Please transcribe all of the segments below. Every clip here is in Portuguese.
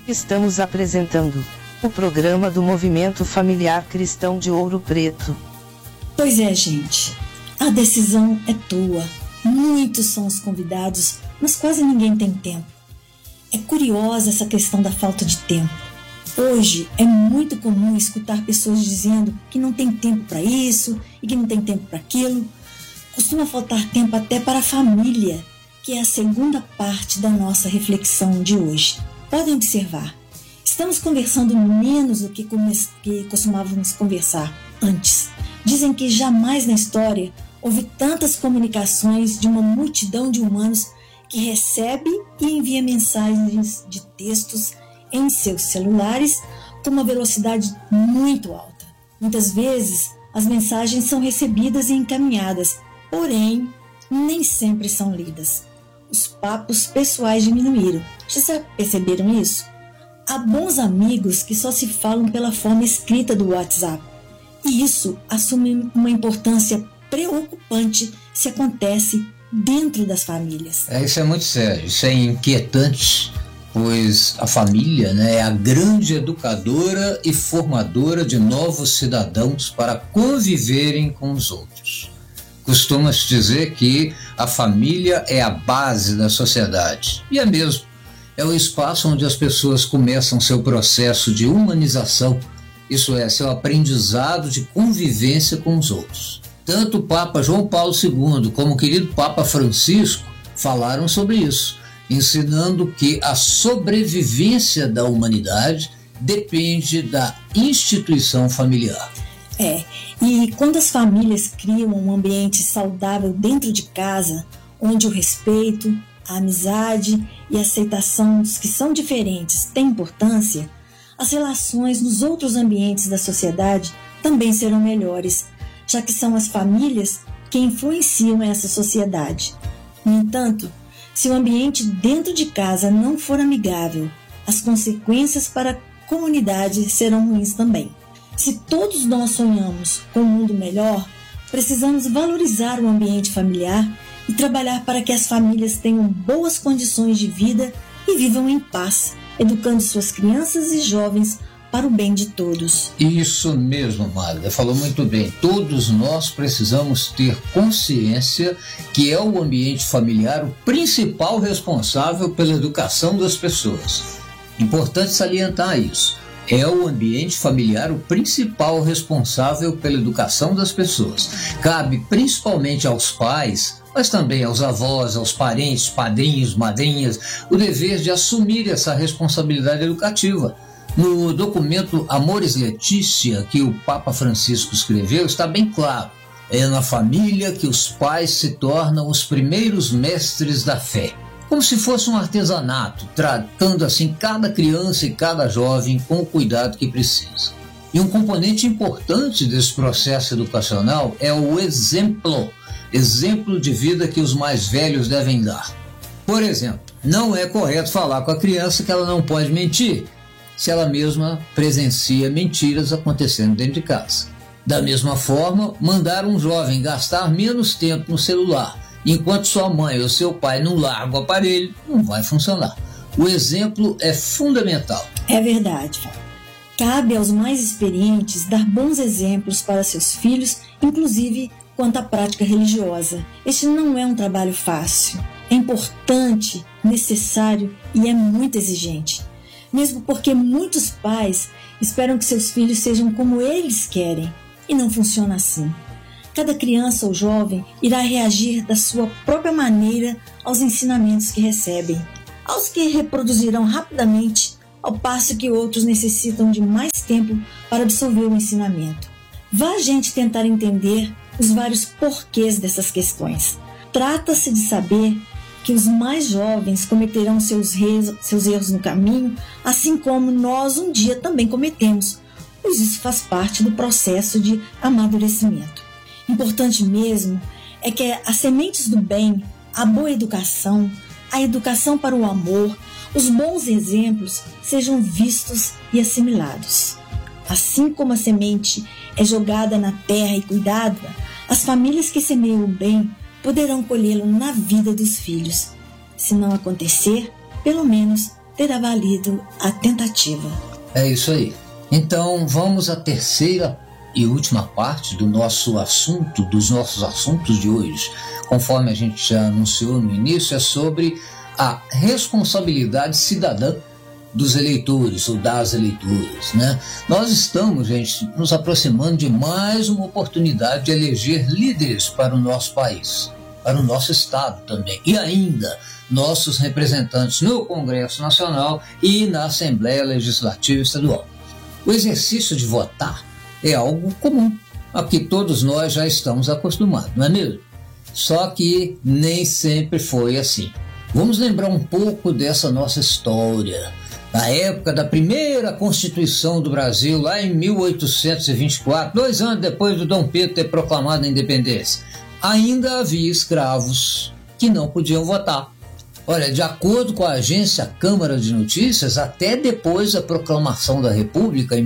Estamos apresentando o programa do Movimento Familiar Cristão de Ouro Preto. Pois é, gente, a decisão é tua. Muitos são os convidados, mas quase ninguém tem tempo. É curiosa essa questão da falta de tempo. Hoje é muito comum escutar pessoas dizendo que não tem tempo para isso e que não tem tempo para aquilo. Costuma faltar tempo até para a família, que é a segunda parte da nossa reflexão de hoje. Podem observar, estamos conversando menos do que costumávamos conversar antes. Dizem que jamais na história houve tantas comunicações de uma multidão de humanos que recebe e envia mensagens de textos em seus celulares com uma velocidade muito alta. Muitas vezes as mensagens são recebidas e encaminhadas, porém nem sempre são lidas. Os papos pessoais diminuíram. Já perceberam isso? Há bons amigos que só se falam pela forma escrita do WhatsApp. E isso assume uma importância preocupante se acontece dentro das famílias. Isso é muito sério, isso é inquietante, pois a família, é a grande educadora e formadora de novos cidadãos para conviverem com os outros. Costuma-se dizer que a família é a base da sociedade. E é mesmo. É o espaço onde as pessoas começam seu processo de humanização, isso é, seu aprendizado de convivência com os outros. Tanto o Papa João Paulo II como o querido Papa Francisco falaram sobre isso, ensinando que a sobrevivência da humanidade depende da instituição familiar. E quando as famílias criam um ambiente saudável dentro de casa, onde o respeito, a amizade e a aceitação dos que são diferentes têm importância, as relações nos outros ambientes da sociedade também serão melhores, já que são as famílias que influenciam essa sociedade. No entanto, se o ambiente dentro de casa não for amigável, as consequências para a comunidade serão ruins também. Se todos nós sonhamos com um mundo melhor, precisamos valorizar o ambiente familiar e trabalhar para que as famílias tenham boas condições de vida e vivam em paz, educando suas crianças e jovens para o bem de todos. Isso mesmo, Magda, falou muito bem. Todos nós precisamos ter consciência que é o ambiente familiar o principal responsável pela educação das pessoas. Importante salientar isso. É o ambiente familiar o principal responsável pela educação das pessoas. Cabe principalmente aos pais, mas também aos avós, aos parentes, padrinhos, madrinhas, o dever de assumir essa responsabilidade educativa. No documento Amoris Laetitia, que o Papa Francisco escreveu, está bem claro. É na família que os pais se tornam os primeiros mestres da fé. Como se fosse um artesanato, tratando assim cada criança e cada jovem com o cuidado que precisa. E um componente importante desse processo educacional é o exemplo de vida que os mais velhos devem dar. Por exemplo, não é correto falar com a criança que ela não pode mentir, se ela mesma presencia mentiras acontecendo dentro de casa. Da mesma forma, mandar um jovem gastar menos tempo no celular, enquanto sua mãe ou seu pai não largam o aparelho, não vai funcionar. O exemplo é fundamental. É verdade, Fábio. Cabe aos mais experientes dar bons exemplos para seus filhos, inclusive quanto à prática religiosa. Este não é um trabalho fácil. É importante, necessário e é muito exigente. Mesmo porque muitos pais esperam que seus filhos sejam como eles querem, e não funciona assim. Cada criança ou jovem irá reagir da sua própria maneira aos ensinamentos que recebem. Aos que reproduzirão rapidamente, ao passo que outros necessitam de mais tempo para absorver o ensinamento. Vá a gente tentar entender os vários porquês dessas questões. Trata-se de saber que os mais jovens cometerão seus erros no caminho, assim como nós um dia também cometemos, pois isso faz parte do processo de amadurecimento. Importante mesmo é que as sementes do bem, a boa educação, a educação para o amor, os bons exemplos sejam vistos e assimilados. Assim como a semente é jogada na terra e cuidada, as famílias que semeiam o bem poderão colhê-lo na vida dos filhos. Se não acontecer, pelo menos terá valido a tentativa. É isso aí. Então vamos à terceira e última parte do nosso assunto, dos nossos assuntos de hoje. Conforme a gente já anunciou no início, é sobre a responsabilidade cidadã dos eleitores ou das eleitoras, né? Nós estamos, gente, nos aproximando de mais uma oportunidade de eleger líderes para o nosso país, para o nosso estado também, e ainda nossos representantes no Congresso Nacional e na Assembleia Legislativa Estadual. O exercício de votar é algo comum, a que todos nós já estamos acostumados, não é mesmo? Só que nem sempre foi assim. Vamos lembrar um pouco dessa nossa história. Na época da primeira Constituição do Brasil, lá em 1824, 2 anos depois do Dom Pedro ter proclamado a independência, ainda havia escravos que não podiam votar. Olha, de acordo com a agência Câmara de Notícias, até depois da proclamação da República, em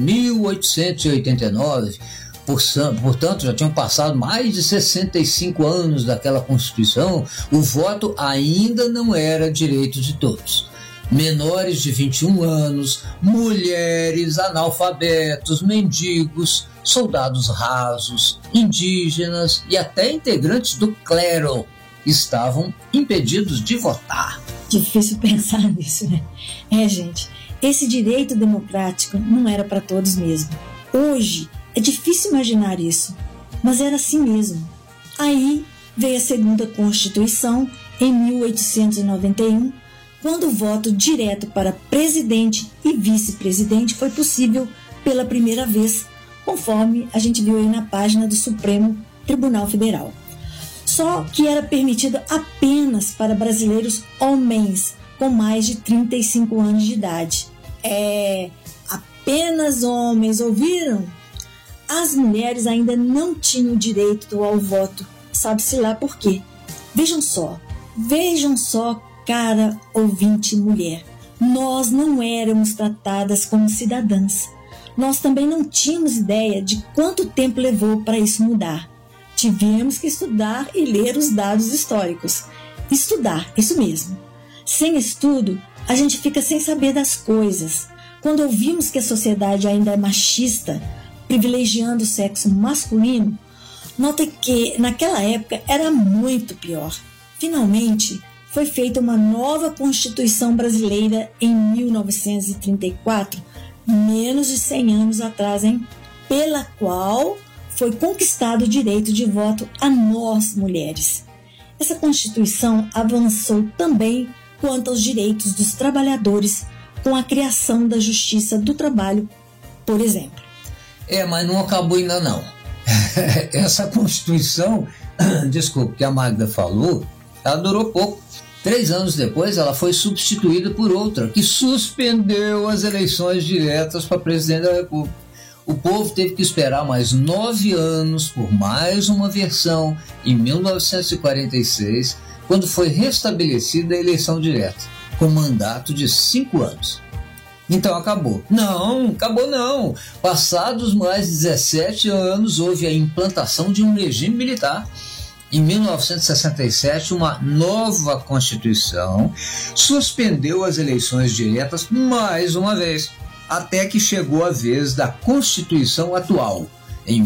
1889, portanto, já tinham passado mais de 65 anos daquela Constituição, o voto ainda não era direito de todos. Menores de 21 anos, mulheres, analfabetos, mendigos, soldados rasos, indígenas e até integrantes do clero estavam impedidos de votar. Difícil pensar nisso, né? Gente, esse direito democrático não era para todos mesmo. Hoje é difícil imaginar isso, mas era assim mesmo. Aí veio a segunda Constituição, em 1891, quando o voto direto para presidente e vice-presidente foi possível pela primeira vez, conforme a gente viu aí na página do Supremo Tribunal Federal. Só que era permitido apenas para brasileiros homens com mais de 35 anos de idade. Apenas homens, ouviram? As mulheres ainda não tinham direito ao voto, sabe-se lá por quê. Vejam só, cara ouvinte mulher, nós não éramos tratadas como cidadãs. Nós também não tínhamos ideia de quanto tempo levou para isso mudar. Tivemos que estudar e ler os dados históricos. Estudar, isso mesmo. Sem estudo, a gente fica sem saber das coisas. Quando ouvimos que a sociedade ainda é machista, privilegiando o sexo masculino, nota que naquela época era muito pior. Finalmente, foi feita uma nova Constituição brasileira em 1934, menos de 100 anos atrás, pela qual foi conquistado o direito de voto a nós, mulheres. Essa Constituição avançou também quanto aos direitos dos trabalhadores com a criação da Justiça do Trabalho, por exemplo. Mas não acabou ainda não. Essa Constituição, desculpe, que a Magda falou, ela durou pouco. 3 anos depois, ela foi substituída por outra, que suspendeu as eleições diretas para presidente da República. O povo teve que esperar mais 9 anos por mais uma versão em 1946, quando foi restabelecida a eleição direta, com mandato de 5 anos. Então acabou. Não, acabou não. Passados mais 17 anos, houve a implantação de um regime militar. Em 1967, uma nova Constituição suspendeu as eleições diretas mais uma vez, até que chegou a vez da Constituição atual, em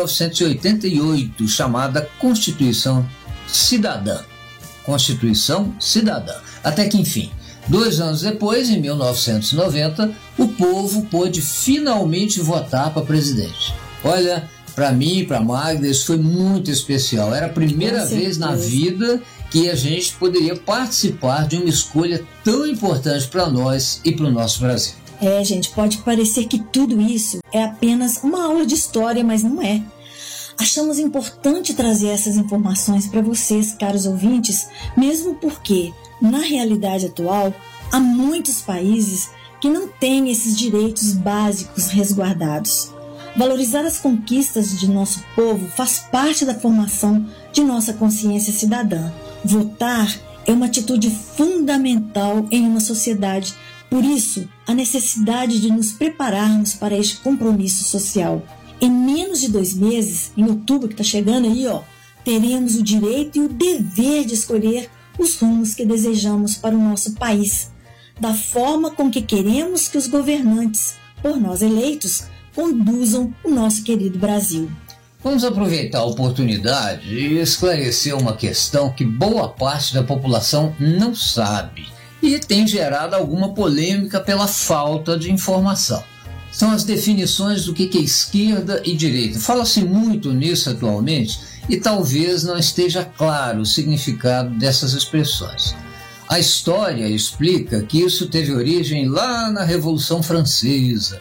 1988, chamada Constituição Cidadã. Constituição Cidadã. Até que, enfim, 2 anos depois, em 1990, o povo pôde finalmente votar para presidente. Olha, para mim e para Magda, isso foi muito especial. Era a primeira vez na vida que a gente poderia participar de uma escolha tão importante para nós e para o nosso Brasil. Gente, pode parecer que tudo isso é apenas uma aula de história, mas não é. Achamos importante trazer essas informações para vocês, caros ouvintes, mesmo porque, na realidade atual, há muitos países que não têm esses direitos básicos resguardados. Valorizar as conquistas de nosso povo faz parte da formação de nossa consciência cidadã. Votar é uma atitude fundamental em uma sociedade. Por isso, a necessidade de nos prepararmos para este compromisso social. Em menos de 2 meses, em outubro que está chegando aí, teremos o direito e o dever de escolher os rumos que desejamos para o nosso país. da forma com que queremos que os governantes, por nós eleitos, conduzam o nosso querido Brasil. Vamos aproveitar a oportunidade e esclarecer uma questão que boa parte da população não sabe e tem gerado alguma polêmica pela falta de informação. São as definições do que é esquerda e direita. Fala-se muito nisso atualmente e talvez não esteja claro o significado dessas expressões. A história explica que isso teve origem lá na Revolução Francesa,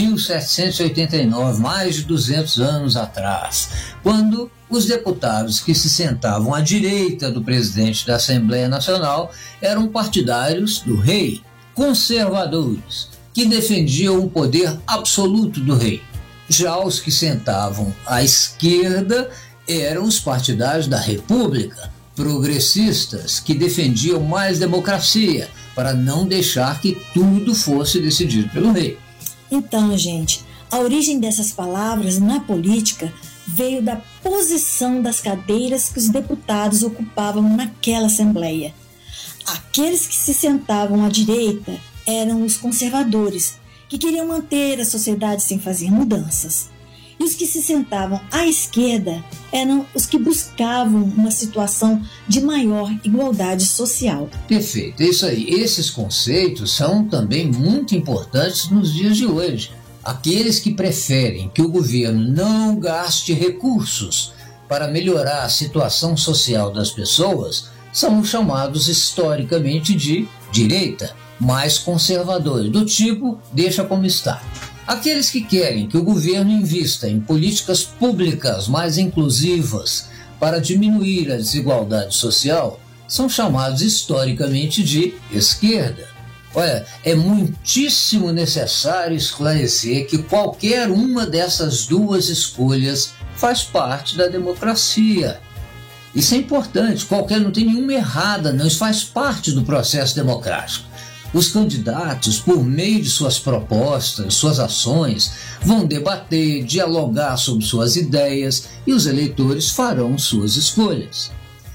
1789, mais de 200 anos atrás, quando os deputados que se sentavam à direita do presidente da Assembleia Nacional eram partidários do rei, conservadores, que defendiam o poder absoluto do rei. Já os que sentavam à esquerda eram os partidários da República, progressistas, que defendiam mais democracia, para não deixar que tudo fosse decidido pelo rei. Então, gente, a origem dessas palavras na política veio da posição das cadeiras que os deputados ocupavam naquela Assembleia. Aqueles que se sentavam à direita eram os conservadores, que queriam manter a sociedade sem fazer mudanças. E os que se sentavam à esquerda eram os que buscavam uma situação de maior igualdade social. Perfeito, é isso aí. Esses conceitos são também muito importantes nos dias de hoje. Aqueles que preferem que o governo não gaste recursos para melhorar a situação social das pessoas são chamados historicamente de direita, mais conservadores, do tipo deixa como está. Aqueles que querem que o governo invista em políticas públicas mais inclusivas para diminuir a desigualdade social são chamados historicamente de esquerda. Olha, é muitíssimo necessário esclarecer que qualquer uma dessas duas escolhas faz parte da democracia. Isso é importante, não tem nenhuma errada, não, isso faz parte do processo democrático. Os candidatos, por meio de suas propostas, suas ações, vão debater, dialogar sobre suas ideias e os eleitores farão suas escolhas.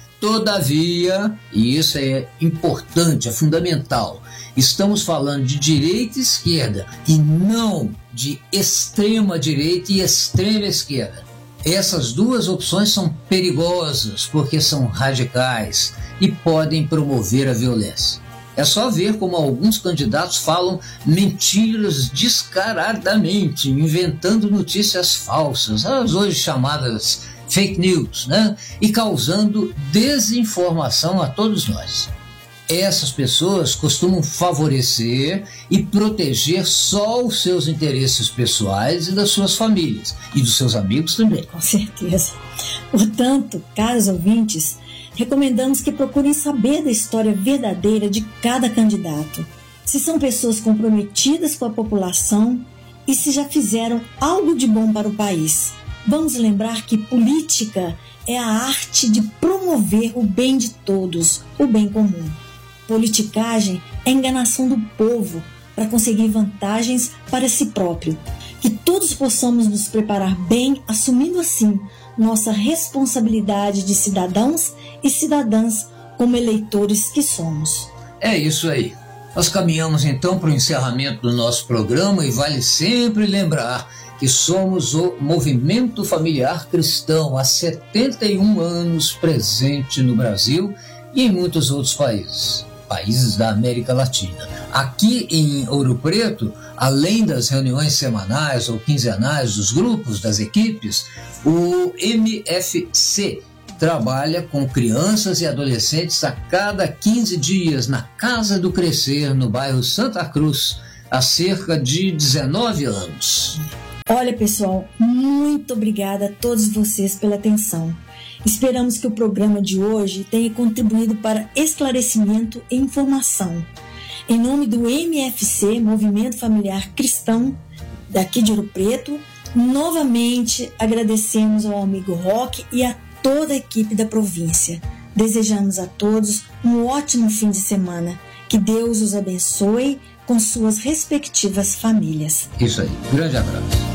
Todavia, e isso é importante, é fundamental, estamos falando de direita e esquerda e não de extrema direita e extrema esquerda. Essas duas opções são perigosas porque são radicais e podem promover a violência. É só ver como alguns candidatos falam mentiras descaradamente, inventando notícias falsas, as hoje chamadas fake news, né? E causando desinformação a todos nós. Essas pessoas costumam favorecer e proteger só os seus interesses pessoais e das suas famílias, e dos seus amigos também. Com certeza. Portanto, caros ouvintes, recomendamos que procurem saber da história verdadeira de cada candidato, se são pessoas comprometidas com a população e se já fizeram algo de bom para o país. Vamos lembrar que política é a arte de promover o bem de todos, o bem comum. Politicagem é a enganação do povo para conseguir vantagens para si próprio. Que todos possamos nos preparar bem, assumindo assim nossa responsabilidade de cidadãos e cidadãs como eleitores que somos. É isso aí. Nós caminhamos então para o encerramento do nosso programa e vale sempre lembrar que somos o Movimento Familiar Cristão há 71 anos presente no Brasil e em muitos outros países da América Latina. Aqui em Ouro Preto, além das reuniões semanais ou quinzenais dos grupos, das equipes, o MFC trabalha com crianças e adolescentes a cada 15 dias na Casa do Crescer, no bairro Santa Cruz, há cerca de 19 anos. Olha, pessoal, muito obrigada a todos vocês pela atenção. Esperamos que o programa de hoje tenha contribuído para esclarecimento e informação. Em nome do MFC, Movimento Familiar Cristão, daqui de Ouro Preto, novamente agradecemos ao amigo Roque e a toda a equipe da província. Desejamos a todos um ótimo fim de semana. Que Deus os abençoe com suas respectivas famílias. Isso aí. Grande abraço.